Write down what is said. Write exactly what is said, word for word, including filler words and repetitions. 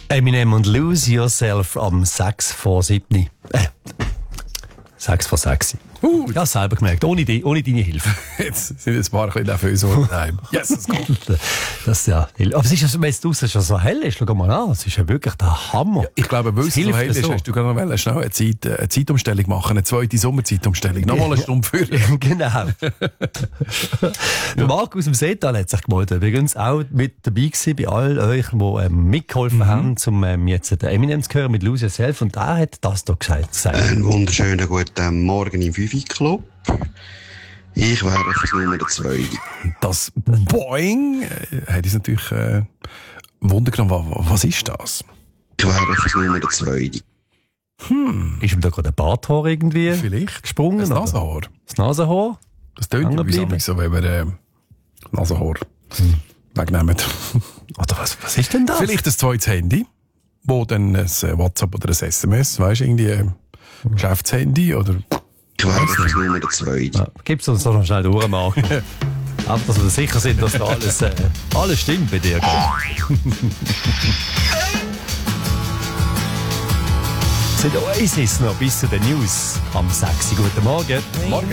Eminem und Lose Yourself am sechs vor sieben. Äh, sechs vor sechs. Uh, ja, selber gemerkt, ohne, die, ohne deine Hilfe. Jetzt sind jetzt ein paar ein bisschen nervös daheim. Yes, es kommt. Das ist ja, aber es ist ja, wenn es draussen schon so hell ist, schau mal an, es ist ja wirklich der Hammer. Ja, ich glaube, weil es so hell ist, so. Hast du gerade noch schnell eine, Zeit, eine Zeitumstellung machen, eine zweite Sommerzeitumstellung. Nochmal eine Stunde für. Genau. Der Marc aus dem Seetal hat sich gemeldet. Übrigens auch mit dabei gewesen, bei all euch, die ähm, mitgeholfen mhm. haben, um ähm, jetzt den Eminem zu hören mit Lose Yourself. Und er hat das hier gesagt. gesagt. Einen wunderschönen guten Morgen im Fifi-Club. Ich wäre fürs Nummer zwei. Das Boing äh, hat uns natürlich äh, Wunder genommen. Was, was ist das? Ich wäre fürs Nummer zwei. Hm. Ist ihm da gerade ein Barthaar irgendwie Vielleicht gesprungen? Das Nasenhaar. Das Nasenhaar? Das tönt übrigens so, wenn wir äh, Nasenhaar hm. wegnehmen. Oder was, was ist denn das? Vielleicht ein zweites Handy, wo dann ein WhatsApp oder ein S M S, weißt du, irgendwie ein Geschäftshandy oder... Ich wäre fürs Nummer zwei. Ja, gib's uns doch noch schnell durch, Marc. Einfach, dass wir sicher sind, dass da alles, äh, alles stimmt bei dir. Sind Oasis noch bis zu den News am sechs. Guten Morgen. Morgen.